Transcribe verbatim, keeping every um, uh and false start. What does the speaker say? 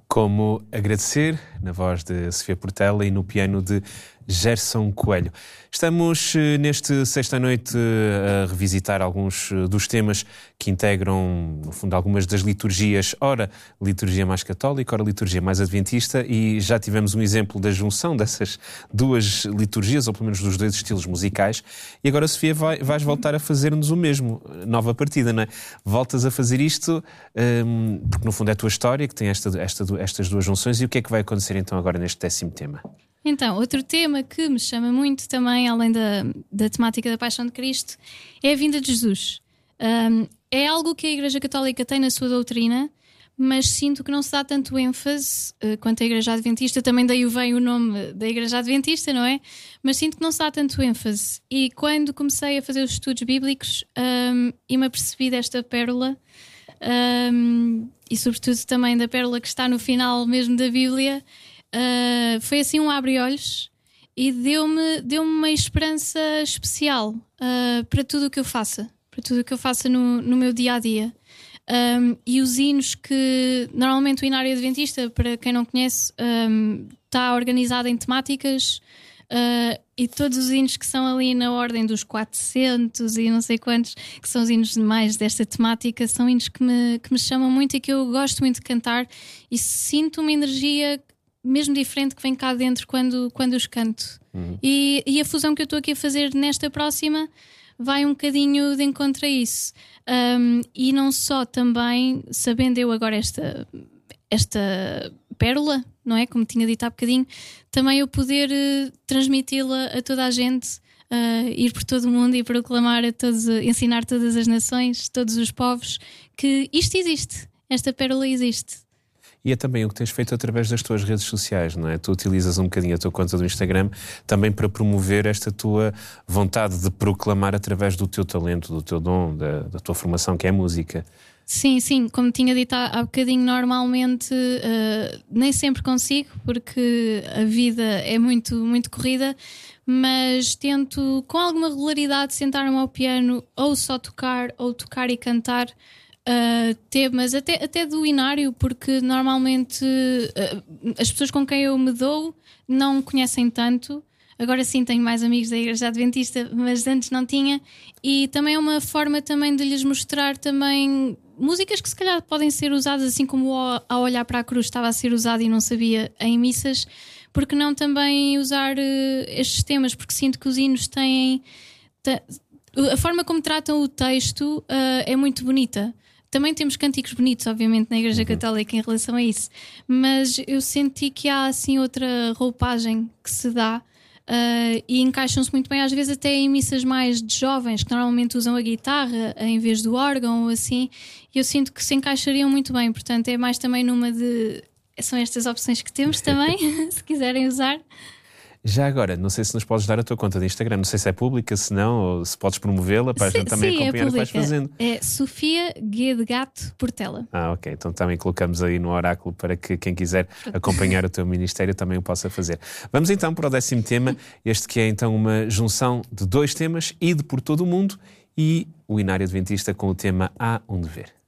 Como agradecer, na voz de Sofia Portela e no piano de Gerson Coelho. Estamos neste sexta-noite a revisitar alguns dos temas que integram, no fundo, algumas das liturgias, ora liturgia mais católica, ora liturgia mais adventista, e já tivemos um exemplo da junção dessas duas liturgias, ou pelo menos dos dois estilos musicais, e agora, Sofia, vai, vais voltar a fazer-nos o mesmo, nova partida, não é? Voltas a fazer isto, um, porque no fundo é a tua história que tem esta, esta, estas duas junções, e o que é que vai acontecer então agora neste décimo tema? Então, outro tema que me chama muito também, além da, da temática da Paixão de Cristo, é a vinda de Jesus. Um, é algo que a Igreja Católica tem na sua doutrina, mas sinto que não se dá tanto ênfase uh, quanto a Igreja Adventista. Também daí vem o nome da Igreja Adventista, não é? Mas sinto que não se dá tanto ênfase. E quando comecei a fazer os estudos bíblicos um, e me apercebi desta pérola, um, e sobretudo também da pérola que está no final mesmo da Bíblia, Uh, foi assim um abre-olhos e deu-me, deu-me uma esperança especial uh, para tudo o que eu faça, para tudo o que eu faça no, no meu dia-a-dia. Um, e os hinos que, normalmente o Inário Adventista, para quem não conhece, um, está organizado em temáticas, uh, e todos os hinos que são ali na ordem dos quatrocentos e não sei quantos, que são os hinos mais desta temática, são hinos que me, que me chamam muito e que eu gosto muito de cantar, e sinto uma energia mesmo diferente que vem cá dentro quando, quando os canto. Uhum. E, e a fusão que eu estou aqui a fazer nesta próxima vai um bocadinho de encontro a isso. Um, e não só também, sabendo eu agora esta, esta pérola, não é? Como tinha dito há bocadinho, também eu poder uh, transmiti-la a toda a gente, uh, ir por todo o mundo e proclamar a todos, uh, ensinar todas as nações, todos os povos, que isto existe, esta pérola existe. E é também o que tens feito através das tuas redes sociais, não é? Tu utilizas um bocadinho a tua conta do Instagram também para promover esta tua vontade de proclamar através do teu talento, do teu dom, da, da tua formação, que é a música. Sim, sim, como tinha dito há, há bocadinho, normalmente uh, nem sempre consigo, porque a vida é muito, muito corrida, mas tento com alguma regularidade sentar-me ao piano, ou só tocar, ou tocar e cantar Uh, temas até, até do Inário, porque normalmente uh, as pessoas com quem eu me dou não conhecem tanto. Agora sim tenho mais amigos da Igreja Adventista, mas antes não tinha, e também é uma forma também de lhes mostrar também músicas que se calhar podem ser usadas, assim como ao, ao olhar para a cruz estava a ser usado e não sabia em missas, porque não também usar uh, estes temas, porque sinto que os hinos têm t- a forma como tratam o texto uh, é muito bonita. Também temos cânticos bonitos, obviamente, na Igreja Católica em relação a isso, mas eu senti que há assim outra roupagem que se dá, uh, e encaixam-se muito bem, às vezes até em missas mais de jovens, que normalmente usam a guitarra em vez do órgão ou assim, e eu sinto que se encaixariam muito bem. Portanto, é mais também numa de... São estas opções que temos também, se quiserem usar. Já agora, não sei se nos podes dar a tua conta de Instagram, não sei se é pública, se não, ou se podes promovê-la para a gente também sim, acompanhar é o que vais fazendo. É Sofia G de Gato Portela. Ah, ok, então também colocamos aí no oráculo para que quem quiser acompanhar o teu ministério também o possa fazer. Vamos então para o décimo tema, este que é então uma junção de dois temas, Ide por todo o mundo, e o Inário Adventista com o tema Há um Dever.